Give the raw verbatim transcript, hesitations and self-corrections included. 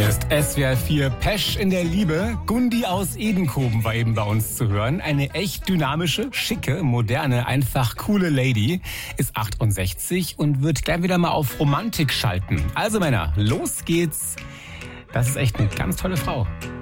ist S W R vier Pesch in der Liebe. Gundi aus Edenkoben war eben bei uns zu hören. Eine echt dynamische, schicke, moderne, einfach coole Lady. Ist achtundsechzig und wird gleich wieder mal auf Romantik schalten. Also Männer, los geht's. Das ist echt eine ganz tolle Frau.